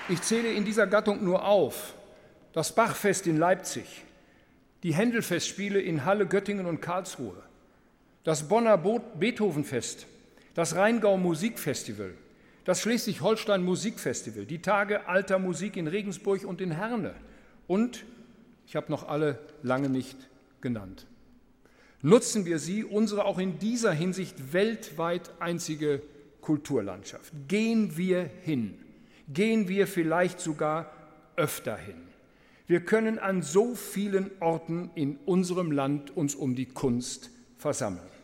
Ich zähle in dieser Gattung nur auf das Bachfest in Leipzig, die Händelfestspiele in Halle, Göttingen und Karlsruhe, das Bonner Beethovenfest, das Rheingau Musikfestival, das Schleswig-Holstein Musikfestival, die Tage alter Musik in Regensburg und in Herne und ich habe noch alle lange nicht genannt. Nutzen wir sie, unsere auch in dieser Hinsicht weltweit einzige Kulturlandschaft. Gehen wir hin, gehen wir vielleicht sogar öfter hin. Wir können an so vielen Orten in unserem Land uns um die Kunst versammeln.